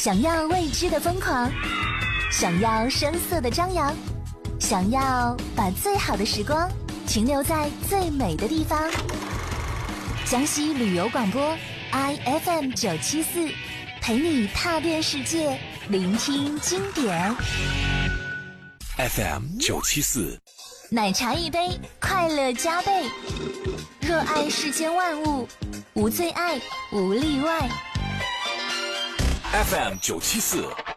想要未知的疯狂，想要声色的张扬，想要把最好的时光停留在最美的地方。江西旅游广播 IFM 974，陪你踏遍世界，聆听经典。 FM 974， 奶茶一杯，快乐加倍。热爱世间万物，无最爱，无例外。 FM 974